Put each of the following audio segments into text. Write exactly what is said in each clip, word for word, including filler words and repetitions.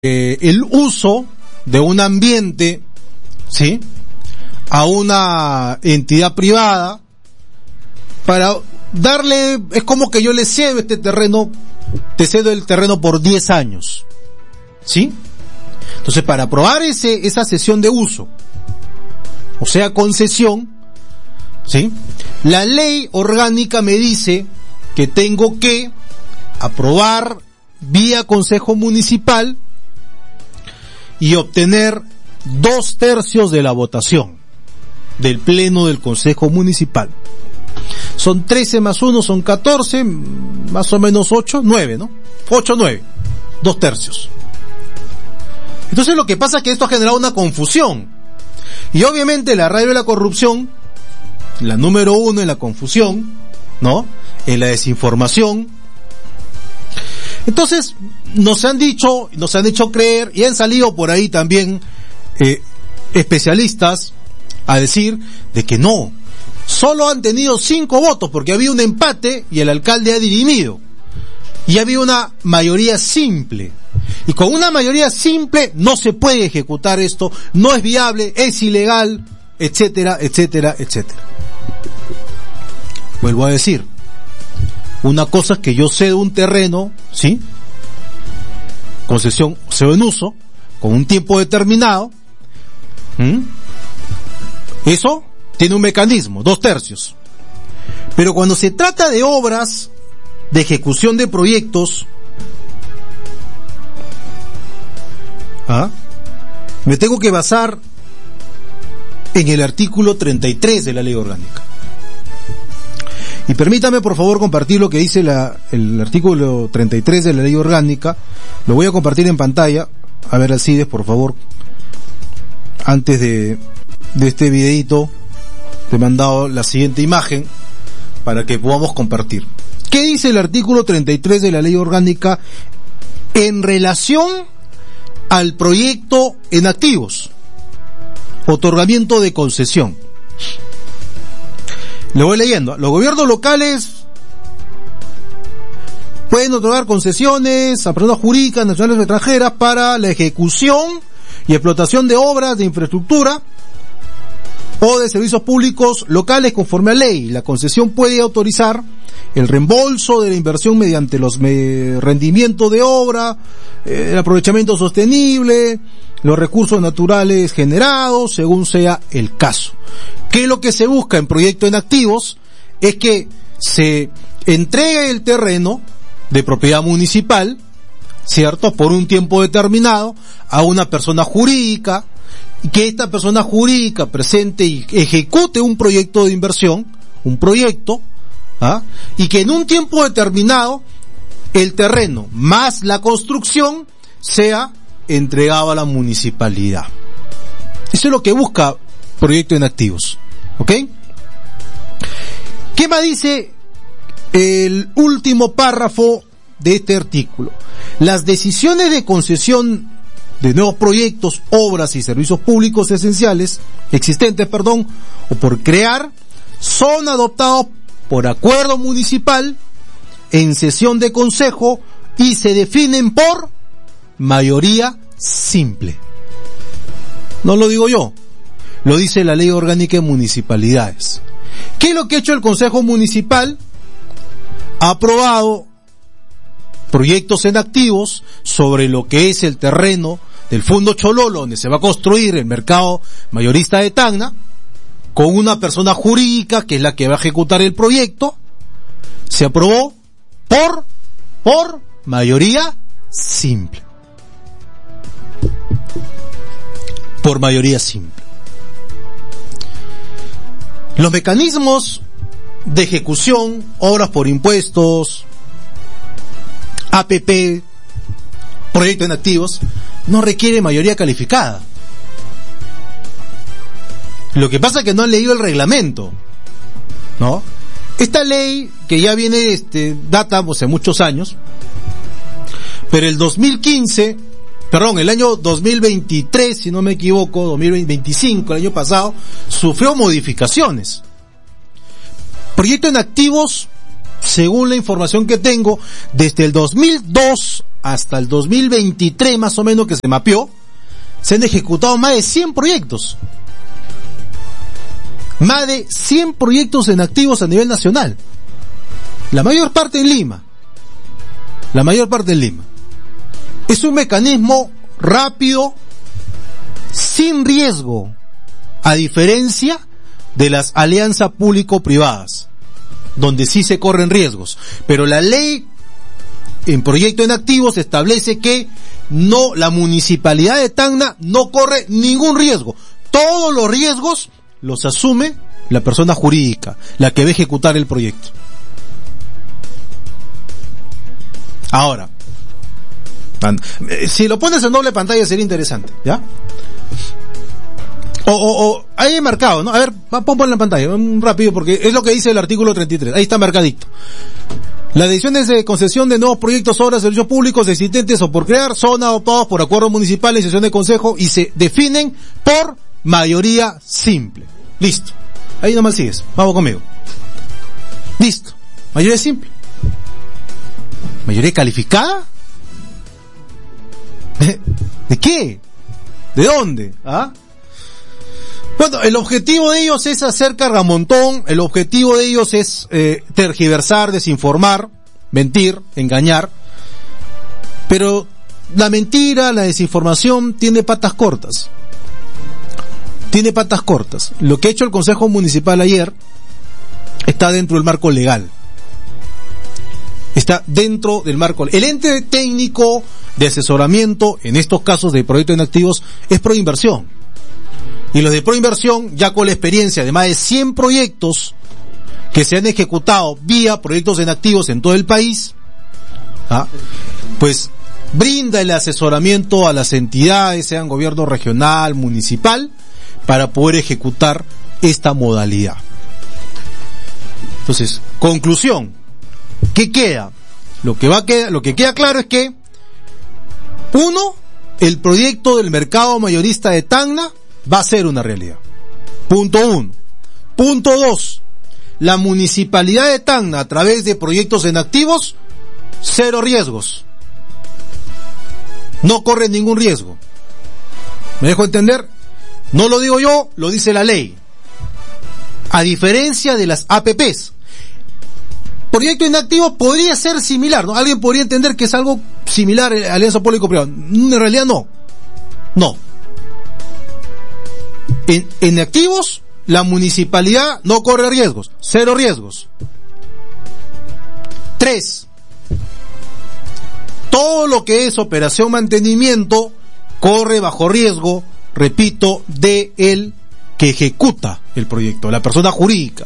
eh, el uso de un ambiente, ¿sí?, a una entidad privada para darle, es como que yo le cedo este terreno, te cedo el terreno por diez años, ¿sí? Entonces, para aprobar ese, esa cesión de uso, o sea, concesión, ¿sí?, la ley orgánica me dice que tengo que aprobar vía Consejo Municipal y obtener dos tercios de la votación del Pleno del Consejo Municipal. Son trece más uno, son catorce, más o menos ocho, nueve, ¿no? ocho, nueve, dos tercios. Entonces lo que pasa es que esto ha generado una confusión. Y obviamente la radio de la corrupción, la número uno en la confusión, ¿no?, en la desinformación. Entonces nos han dicho, nos han hecho creer, y han salido por ahí también eh, especialistas a decir de que no, solo han tenido cinco votos porque había un empate y el alcalde ha dirimido y había una mayoría simple, y con una mayoría simple no se puede ejecutar esto, no es viable, es ilegal, etcétera, etcétera, etcétera. Vuelvo a decir, una cosa es que yo cedo un terreno, ¿sí?, concesión, cedo en uso, con un tiempo determinado. ¿Mm? Eso tiene un mecanismo, dos tercios. Pero cuando se trata de obras, de ejecución de proyectos, ¿ah?, me tengo que basar en el artículo treinta y tres de la ley orgánica. Y permítame por favor compartir lo que dice la, el artículo treinta y tres de la ley orgánica. Lo voy a compartir en pantalla. A ver, Alcides, por favor. Antes de, de este videito, te he mandado la siguiente imagen para que podamos compartir. ¿Qué dice el artículo treinta y tres de la ley orgánica en relación al proyecto en activos? Otorgamiento de concesión. Le voy leyendo. Los gobiernos locales pueden otorgar concesiones a personas jurídicas, nacionales o extranjeras para la ejecución y explotación de obras de infraestructura o de servicios públicos locales conforme a ley. La concesión puede autorizar el reembolso de la inversión mediante los me- rendimientos de obra, eh, el aprovechamiento sostenible, los recursos naturales generados, según sea el caso. ¿Qué es lo que se busca en proyectos en activos? Es que se entregue el terreno de propiedad municipal, ¿cierto?, por un tiempo determinado a una persona jurídica, y que esta persona jurídica presente y ejecute un proyecto de inversión, un proyecto, ¿ah?, y que en un tiempo determinado el terreno más la construcción sea entregado a la municipalidad. Eso es lo que busca proyecto en activos. ¿Ok? ¿Qué más dice el último párrafo de este artículo? Las decisiones de concesión de nuevos proyectos, obras y servicios públicos esenciales, existentes, perdón, o por crear, son adoptados por acuerdo municipal en sesión de consejo y se definen por mayoría simple. No lo digo yo, lo dice la ley orgánica de municipalidades. ¿Qué es lo que ha hecho el Consejo Municipal? Ha aprobado proyectos en activos sobre lo que es el terreno del Fondo Chololo, donde se va a construir el mercado mayorista de Tacna, con una persona jurídica que es la que va a ejecutar el proyecto. Se aprobó por, por mayoría simple. Por mayoría simple. Los mecanismos de ejecución, obras por impuestos, A P P, proyectos en activos, no requiere mayoría calificada. Lo que pasa es que no han leído el reglamento, ¿no? Esta ley, que ya viene, este, data, pues, hace muchos años, pero el dos mil quince, perdón, el año dos mil veintitrés, si no me equivoco, dos mil veinticinco, el año pasado, sufrió modificaciones. Proyecto en activos según la información que tengo, desde el dos mil dos hasta el dos mil veintitrés más o menos que se mapeó, se han ejecutado más de cien proyectos. Más de cien proyectos en activos a nivel nacional. La mayor parte en Lima. La mayor parte en Lima. Es un mecanismo rápido, sin riesgo, a diferencia de las alianzas público-privadas, donde sí se corren riesgos. Pero la ley en proyecto en activos establece que no, la municipalidad de Tacna no corre ningún riesgo. Todos los riesgos los asume la persona jurídica, la que va a ejecutar el proyecto. Ahora, si lo pones en doble pantalla sería interesante, ¿ya? O, o, o ahí he marcado, ¿no? A ver, ponlo en la pantalla, un rápido, porque es lo que dice el artículo treinta y tres. Ahí está marcadito. Las decisiones de concesión de nuevos proyectos, obras, servicios públicos existentes o por crear son adoptados por acuerdo municipal y sesión de consejo y se definen por mayoría simple. Listo. Ahí nomás sigues. Vamos conmigo. Listo. Mayoría simple. ¿Mayoría calificada? ¿De, ¿De qué? ¿De dónde? ¿Ah? Bueno, el objetivo de ellos es hacer cargamontón, el objetivo de ellos es eh, tergiversar, desinformar, mentir, engañar, pero la mentira, la desinformación tiene patas cortas, tiene patas cortas. Lo que ha hecho el Consejo Municipal ayer está dentro del marco legal, está dentro del marco. El ente técnico de asesoramiento en estos casos de proyectos inactivos es Proinversión. Y los de Proinversión, ya con la experiencia de más de cien proyectos que se han ejecutado vía proyectos en activos en todo el país, ¿ah? pues brinda el asesoramiento a las entidades, sean gobierno regional, municipal, para poder ejecutar esta modalidad. Entonces, conclusión, ¿qué queda? Lo que va a quedar, lo que queda claro es que, uno, el proyecto del mercado mayorista de Tacna va a ser una realidad. Punto uno. Punto dos. La municipalidad de Tacna, a través de proyectos en activos, cero riesgos. No corre ningún riesgo. ¿Me dejo entender? No lo digo yo, lo dice la ley. A diferencia de las A P Pes. Proyecto en activos podría ser similar, ¿no? Alguien podría entender que es algo similar a alianza público-privada. En realidad no. No. En, en activos, la municipalidad no corre riesgos, cero riesgos. Tres, todo lo que es operación mantenimiento corre bajo riesgo, repito, de el que ejecuta el proyecto, la persona jurídica.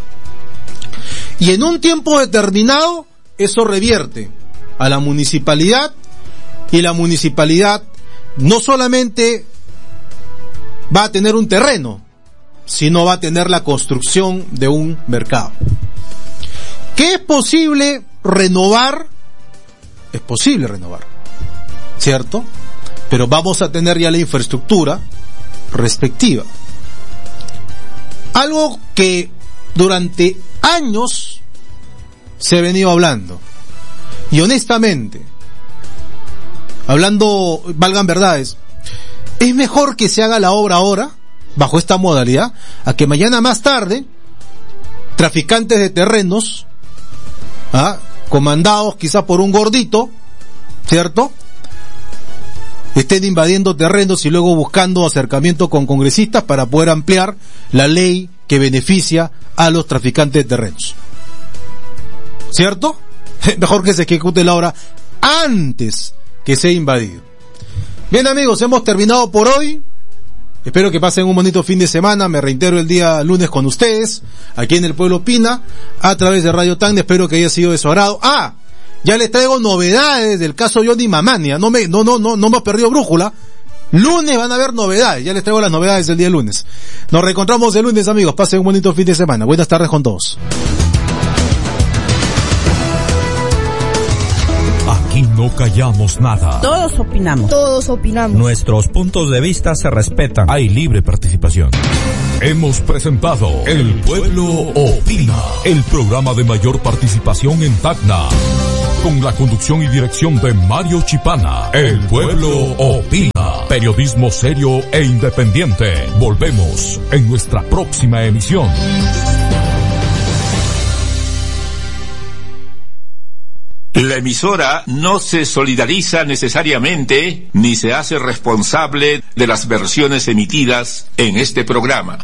Y en un tiempo determinado, eso revierte a la municipalidad, y la municipalidad no solamente va a tener un terreno, sino va a tener la construcción de un mercado. ¿Qué es posible renovar? Es posible renovar, ¿cierto? Pero vamos a tener ya la infraestructura respectiva. Algo que durante años se ha venido hablando. Y honestamente, hablando, valgan verdades, es mejor que se haga la obra ahora, bajo esta modalidad, a que mañana más tarde, traficantes de terrenos, ¿ah? comandados quizá por un gordito, ¿cierto?, estén invadiendo terrenos y luego buscando acercamiento con congresistas para poder ampliar la ley que beneficia a los traficantes de terrenos. ¿Cierto? Mejor que se ejecute la obra antes que sea invadido. Bien, amigos, hemos terminado por hoy. Espero que pasen un bonito fin de semana. Me reitero el día lunes con ustedes, aquí en el Pueblo Pina, a través de Radio Tacna. Espero que haya sido de su agrado. Ah, ya les traigo novedades del caso Johnny Mamania. No me, no, no, no, no me he perdido brújula. Lunes van a haber novedades. Ya les traigo las novedades del día lunes. Nos reencontramos el lunes, amigos. Pasen un bonito fin de semana. Buenas tardes con todos. Aquí no callamos nada. Todos opinamos. Todos opinamos. Nuestros puntos de vista se respetan. Hay libre participación. Hemos presentado El Pueblo Opina, el programa de mayor participación en Tacna, con la conducción y dirección de Mario Chipana. El Pueblo Opina, periodismo serio e independiente. Volvemos en nuestra próxima emisión. La emisora no se solidariza necesariamente ni se hace responsable de las versiones emitidas en este programa.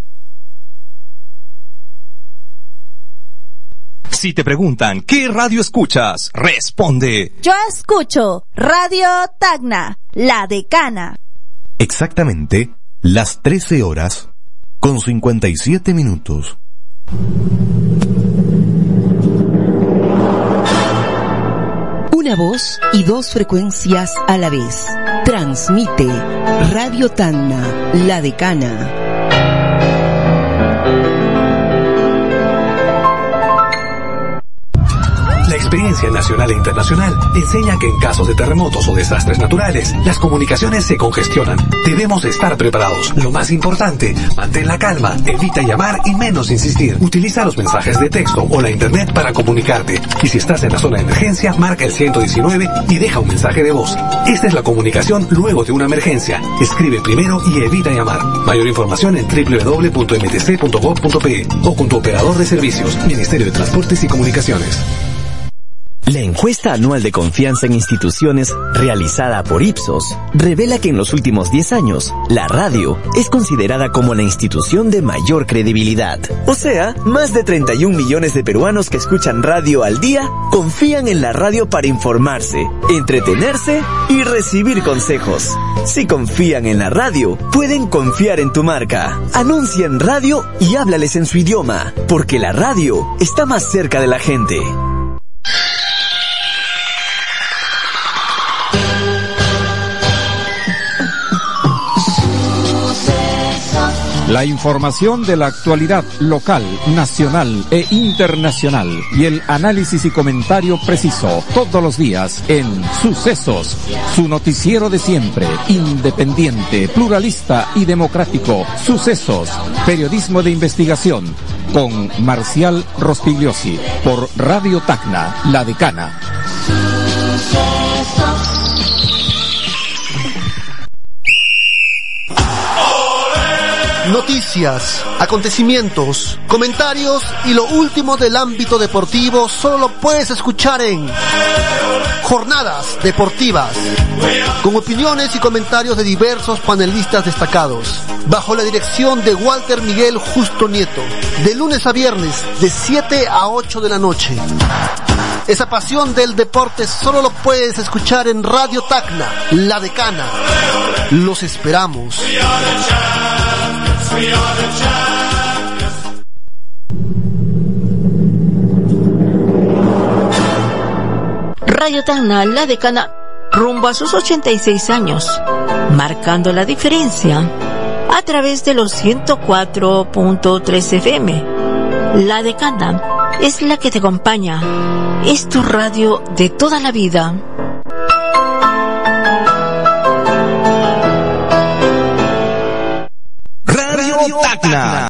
Si te preguntan ¿qué radio escuchas?, responde: yo escucho Radio Tacna, La Decana. Exactamente las trece horas con cincuenta y siete minutos. Una voz y dos frecuencias a la vez. Transmite Radio Tacna, La Decana. La experiencia nacional e internacional enseña que en casos de terremotos o desastres naturales, las comunicaciones se congestionan. Debemos estar preparados. Lo más importante, mantén la calma, evita llamar y menos insistir. Utiliza los mensajes de texto o la internet para comunicarte. Y si estás en la zona de emergencia, marca el ciento diecinueve y deja un mensaje de voz. Esta es la comunicación luego de una emergencia. Escribe primero y evita llamar. Mayor información en doble u doble u doble u punto eme te ce punto gob punto pe o con tu operador de servicios, Ministerio de Transportes y Comunicaciones. La encuesta anual de confianza en instituciones realizada por Ipsos revela que en los últimos diez años, la radio es considerada como la institución de mayor credibilidad. O sea, más de treinta y un millones de peruanos que escuchan radio al día confían en la radio para informarse, entretenerse y recibir consejos. Si confían en la radio, pueden confiar en tu marca. Anuncia en radio y háblales en su idioma, porque la radio está más cerca de la gente. La información de la actualidad local, nacional e internacional y el análisis y comentario preciso todos los días en Sucesos, su noticiero de siempre, independiente, pluralista y democrático. Sucesos, periodismo de investigación con Marcial Rospigliosi por Radio Tacna, La Decana. Noticias, acontecimientos, comentarios y lo último del ámbito deportivo solo lo puedes escuchar en Jornadas Deportivas, con opiniones y comentarios de diversos panelistas destacados, bajo la dirección de Walter Miguel Justo Nieto, de lunes a viernes de siete a ocho de la noche. Esa pasión del deporte solo lo puedes escuchar en Radio Tacna, La Decana. Los esperamos. Radio Tacna, La Decana, rumbo a sus ochenta y seis años, marcando la diferencia a través de los ciento cuatro punto tres F M. La Decana es la que te acompaña, es tu radio de toda la vida. Radio Tacna.